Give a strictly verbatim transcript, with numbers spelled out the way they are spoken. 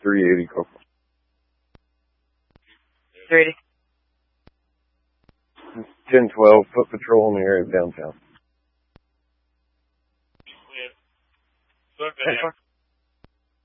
three eighty Coco. three eighty. ten twelve, foot patrol in the area of downtown. ten